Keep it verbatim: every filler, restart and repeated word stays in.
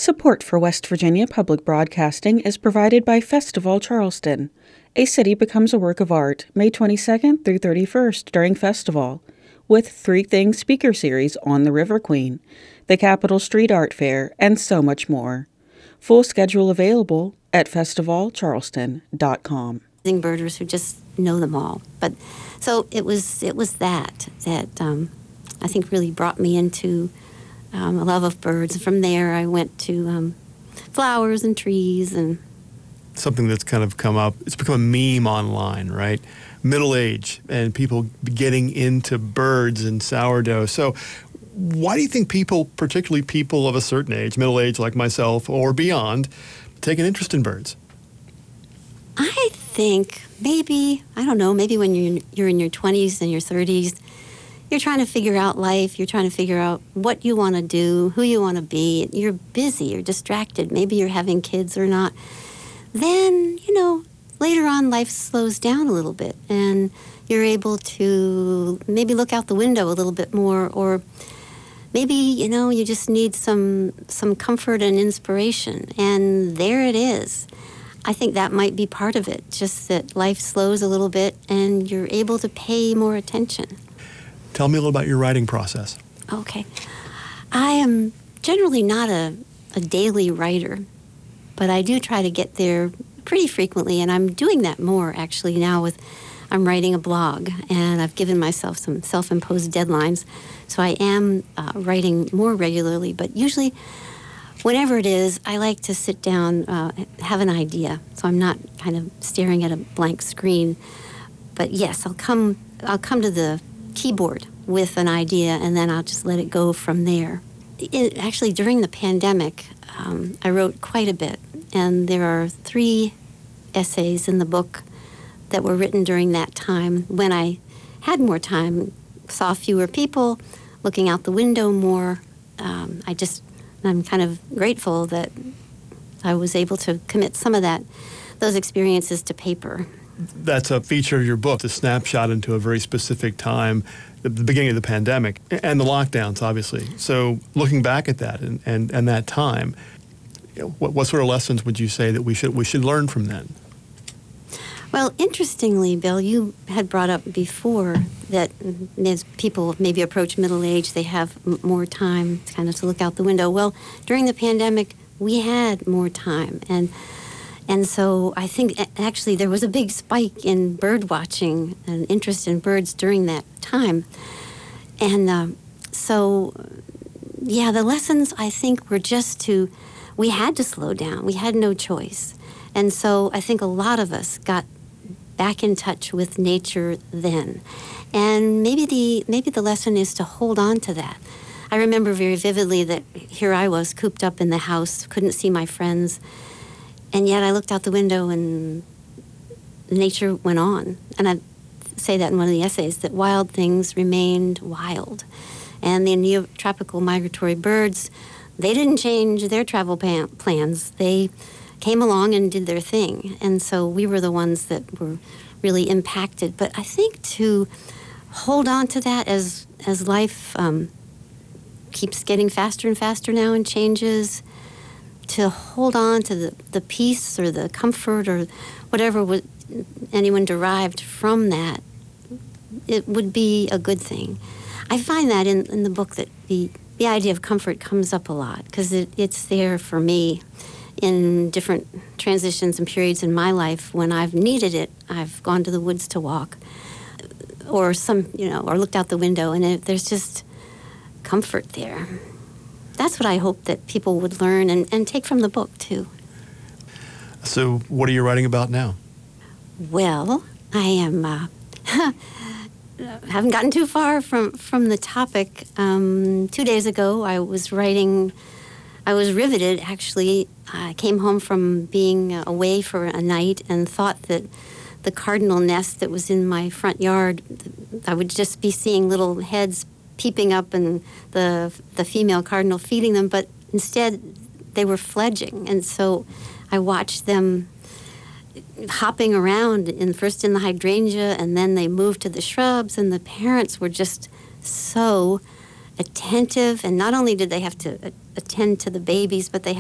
Support for West Virginia Public Broadcasting is provided by Festival Charleston. A City Becomes a Work of Art, May twenty-second through thirty-first during Festival, with Three Things speaker series on the River Queen, the Capitol Street Art Fair, and so much more. Full schedule available at festival charleston dot com. Birders who just know them all. But so it was it was that that um, I think really brought me into um, a love of birds. From there, I went to um, flowers and trees and something that's kind of come up. It's become a meme online, right? Middle age and people getting into birds and sourdough. So why do you think people, particularly people of a certain age, middle age like myself or beyond, take an interest in birds? I think maybe, I don't know, maybe when you're, you're in your twenties and your thirties, you're trying to figure out life, you're trying to figure out what you want to do, who you want to be. You're busy, you're distracted, maybe you're having kids or not. Then, you know, later on life slows down a little bit and you're able to maybe look out the window a little bit more, or maybe, you know, you just need some some comfort and inspiration. And there it is. I think that might be part of it, just that life slows a little bit and you're able to pay more attention. Tell me a little about your writing process. Okay. I am generally not a, a daily writer, but I do try to get there pretty frequently, and I'm doing that more actually now with, I'm writing a blog, and I've given myself some self-imposed deadlines, so I am uh, writing more regularly, but usually whenever it is, I like to sit down, uh, have an idea, so I'm not kind of staring at a blank screen. But yes, I'll come, I'll come to the keyboard with an idea, and then I'll just let it go from there. It, actually, during the pandemic, um, I wrote quite a bit, and there are three essays in the book that were written during that time when I had more time, saw fewer people, looking out the window more. Um, I just, I'm kind of grateful that I was able to commit some of that, those experiences to paper. That's a feature of your book, the snapshot into a very specific time, the beginning of the pandemic and the lockdowns, obviously. So looking back at that and, and, and that time, you know, what, what sort of lessons would you say that we should we should learn from then? Well, interestingly, Bill, you had brought up before that as people maybe approach middle age, they have m- more time kind of to look out the window. Well, during the pandemic, we had more time. And and so I think actually there was a big spike in bird watching and interest in birds during that time. And uh, so, yeah, the lessons I think were just to, we had to slow down. We had no choice. And so I think a lot of us got back in touch with nature then. And maybe the maybe the lesson is to hold on to that. I remember very vividly that here I was cooped up in the house, couldn't see my friends, and yet I looked out the window and nature went on. And I say that in one of the essays, that wild things remained wild. And the neotropical migratory birds, they didn't change their travel pan- plans. They came along and did their thing. And so we were the ones that were really impacted. But I think to hold on to that as as life um, keeps getting faster and faster now and changes, to hold on to the, the peace or the comfort or whatever would anyone derived from that, it would be a good thing. I find that in, in the book that the, the idea of comfort comes up a lot because it, it's there for me in different transitions and periods in my life. When I've needed it, I've gone to the woods to walk, or some, you know, or looked out the window, and it, there's just comfort there. That's what I hope that people would learn and, and take from the book, too. So what are you writing about now? Well, I am, uh, haven't gotten too far from, from the topic. Um, two days ago, I was writing, I was riveted, actually. I came home from being away for a night and thought that the cardinal nest that was in my front yard, I would just be seeing little heads peeping up and the the female cardinal feeding them, but instead they were fledging. And so I watched them hopping around, in, first in the hydrangea, and then they moved to the shrubs, and the parents were just so attentive. And not only did they have to attend to the babies, but they